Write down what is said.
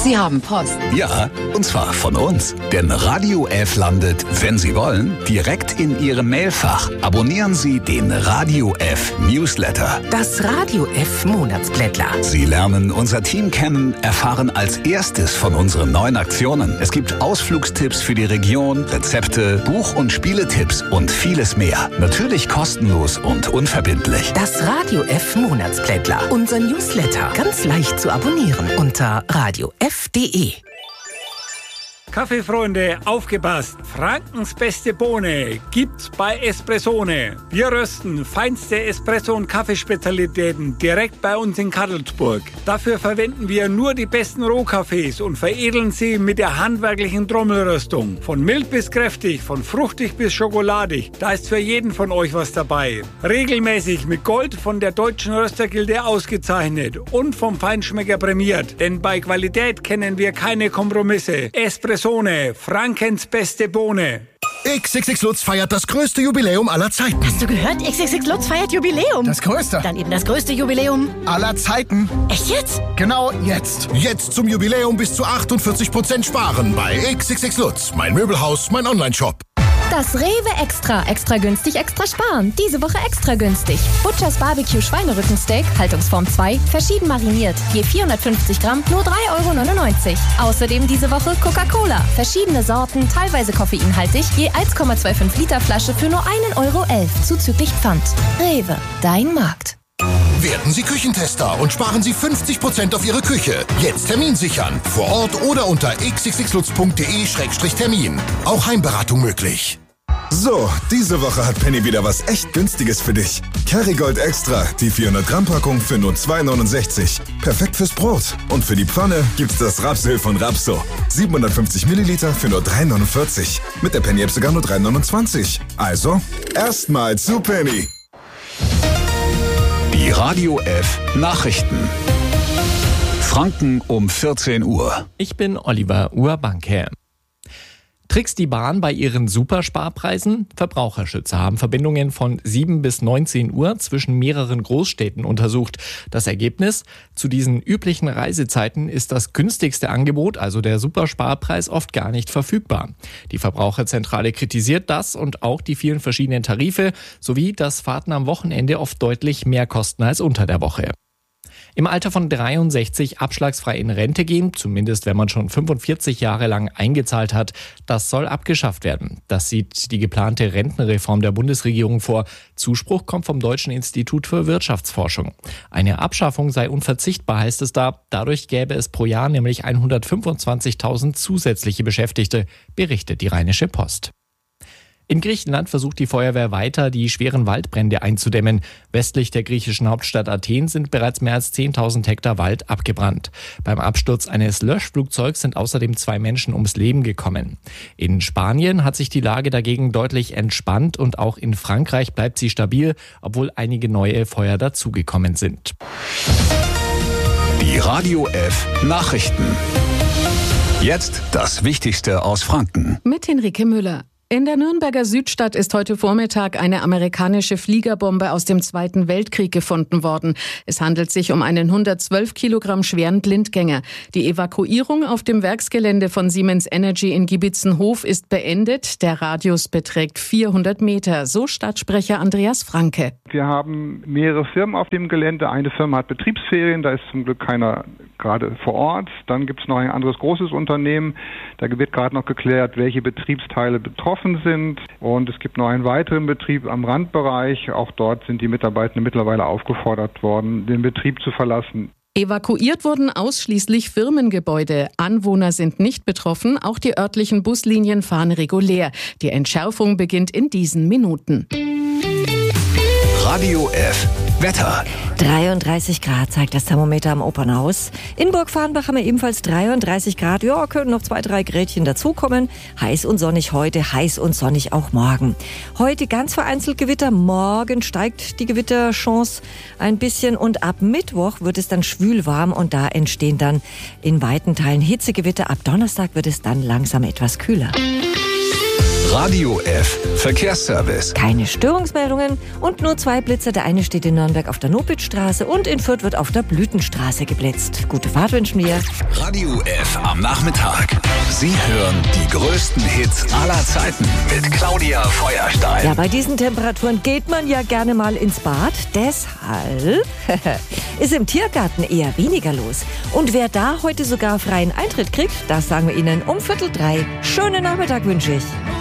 Sie haben Post. Ja, und zwar von uns. Denn Radio F landet, wenn Sie wollen, direkt in Ihrem Mailfach. Abonnieren Sie den Radio F Newsletter. Das Radio F Monatsblättler. Sie lernen unser Team kennen, erfahren als erstes von unseren neuen Aktionen. Es gibt Ausflugstipps für die Region, Rezepte, Buch- und Spieletipps und vieles mehr. Natürlich kostenlos und unverbindlich. Das Radio F Monatsblättler. Unser Newsletter. Ganz leicht zu abonnieren unter radiof.de. Kaffeefreunde, aufgepasst! Frankens beste Bohne gibt's bei Espressone. Wir rösten feinste Espresso- und Kaffeespezialitäten direkt bei uns in Kadelsburg. Dafür verwenden wir nur die besten Rohkaffees und veredeln sie mit der handwerklichen Trommelröstung. Von mild bis kräftig, von fruchtig bis schokoladig, da ist für jeden von euch was dabei. Regelmäßig mit Gold von der Deutschen Röstergilde ausgezeichnet und vom Feinschmecker prämiert. Denn bei Qualität kennen wir keine Kompromisse. Espressone, Frankens beste Bohne. XXX Lutz feiert das größte Jubiläum aller Zeiten. Hast du gehört? XXX Lutz feiert Jubiläum. Das größte. Dann eben das größte Jubiläum aller Zeiten. Echt jetzt? Genau jetzt. Jetzt zum Jubiläum bis zu 48% sparen bei XXX Lutz. Mein Möbelhaus, mein Online-Shop. Das Rewe Extra. Extra günstig, extra sparen. Diese Woche extra günstig. Butchers Barbecue Schweinerückensteak, Haltungsform 2, verschieden mariniert. Je 450 Gramm, nur 3,99 €. Außerdem diese Woche Coca-Cola. Verschiedene Sorten, teilweise koffeinhaltig. Je 1,25 Liter Flasche für nur 1,11 € zuzüglich Pfand. Rewe, dein Markt. Werden Sie Küchentester und sparen Sie 50% auf Ihre Küche. Jetzt Termin sichern. Vor Ort oder unter xxxlutz.de/termin. Auch Heimberatung möglich. So, diese Woche hat Penny wieder was echt Günstiges für dich. Kerrygold Extra, die 400 Gramm Packung für nur 2,69 €. Perfekt fürs Brot. Und für die Pfanne gibt's das Rapsöl von Rapso. 750 Milliliter für nur 3,49 €. Mit der Penny-App sogar nur 3,29 €. Also, erstmal zu Penny. Die Radio F Nachrichten. Franken um 14 Uhr. Ich bin Oliver Urbanke. Trickst die Bahn bei ihren Supersparpreisen? Verbraucherschützer haben Verbindungen von 7 bis 19 Uhr zwischen mehreren Großstädten untersucht. Das Ergebnis? Zu diesen üblichen Reisezeiten ist das günstigste Angebot, also der Supersparpreis, oft gar nicht verfügbar. Die Verbraucherzentrale kritisiert das und auch die vielen verschiedenen Tarife sowie, dass Fahrten am Wochenende oft deutlich mehr kosten als unter der Woche. Im Alter von 63 abschlagsfrei in Rente gehen, zumindest wenn man schon 45 Jahre lang eingezahlt hat, das soll abgeschafft werden. Das sieht die geplante Rentenreform der Bundesregierung vor. Zuspruch kommt vom Deutschen Institut für Wirtschaftsforschung. Eine Abschaffung sei unverzichtbar, heißt es da. Dadurch gäbe es pro Jahr nämlich 125.000 zusätzliche Beschäftigte, berichtet die Rheinische Post. In Griechenland versucht die Feuerwehr weiter, die schweren Waldbrände einzudämmen. Westlich der griechischen Hauptstadt Athen sind bereits mehr als 10.000 Hektar Wald abgebrannt. Beim Absturz eines Löschflugzeugs sind außerdem 2 Menschen ums Leben gekommen. In Spanien hat sich die Lage dagegen deutlich entspannt und auch in Frankreich bleibt sie stabil, obwohl einige neue Feuer dazugekommen sind. Die Radio F Nachrichten. Jetzt das Wichtigste aus Franken. Mit Henrike Müller. In der Nürnberger Südstadt ist heute Vormittag eine amerikanische Fliegerbombe aus dem Zweiten Weltkrieg gefunden worden. Es handelt sich um einen 112 Kilogramm schweren Blindgänger. Die Evakuierung auf dem Werksgelände von Siemens Energy in Giebitzenhof ist beendet. Der Radius beträgt 400 Meter, so Stadtsprecher Andreas Franke. Wir haben mehrere Firmen auf dem Gelände. Eine Firma hat Betriebsferien, da ist zum Glück keiner gerade vor Ort. Dann gibt es noch ein anderes großes Unternehmen. Da wird gerade noch geklärt, welche Betriebsteile betroffen sind. Und es gibt noch einen weiteren Betrieb am Randbereich. Auch dort sind die Mitarbeitenden mittlerweile aufgefordert worden, den Betrieb zu verlassen. Evakuiert wurden ausschließlich Firmengebäude. Anwohner sind nicht betroffen. Auch die örtlichen Buslinien fahren regulär. Die Entschärfung beginnt in diesen Minuten. Radio F Wetter. 33 Grad zeigt das Thermometer am Opernhaus. In Burg-Farnbach haben wir ebenfalls 33 Grad. Ja, können noch 2-3 Grädchen dazukommen. Heiß und sonnig heute, heiß und sonnig auch morgen. Heute ganz vereinzelt Gewitter. Morgen steigt die Gewitterchance ein bisschen. Und ab Mittwoch wird es dann schwül warm und da entstehen dann in weiten Teilen Hitzegewitter. Ab Donnerstag wird es dann langsam etwas kühler. Radio F Verkehrsservice. Keine Störungsmeldungen und nur 2 Blitzer. Der eine steht in Nürnberg auf der Nopitzstraße und in Fürth wird auf der Blütenstraße geblitzt. Gute Fahrt wünschen wir. Radio F am Nachmittag. Sie hören die größten Hits aller Zeiten mit Claudia Feuerstein. Ja, bei diesen Temperaturen geht man ja gerne mal ins Bad. Deshalb ist im Tiergarten eher weniger los. Und wer da heute sogar freien Eintritt kriegt, das sagen wir Ihnen um 2:45. Schönen Nachmittag wünsche ich.